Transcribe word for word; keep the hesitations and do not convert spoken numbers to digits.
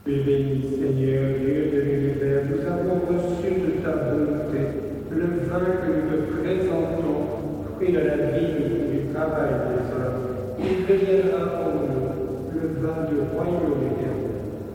Tu es béni, Seigneur, Dieu de l'univers, nous avons reçu de ta bonté le vin que nous te présentons, fruit de la vie et du travail des hommes. Il deviendra pour nous le vin du royaume éternel.